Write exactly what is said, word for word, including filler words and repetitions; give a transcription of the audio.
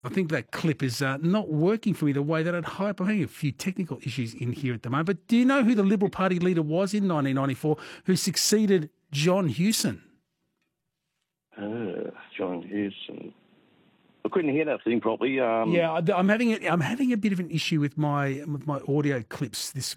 I think that clip is uh, not working for me the way that I'd hope. I'm having a few technical issues in here at the moment. But do you know who the Liberal Party leader was in nineteen ninety-four who succeeded John Hewson? Uh, John Hewson. I couldn't hear that thing properly. Um, yeah, I'm having a, I'm having a bit of an issue with my with my audio clips this